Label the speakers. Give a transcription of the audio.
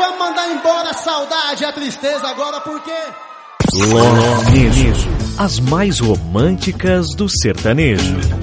Speaker 1: vamos mandar embora a saudade e a tristeza agora, porque...
Speaker 2: Sertanejo, as mais românticas do sertanejo.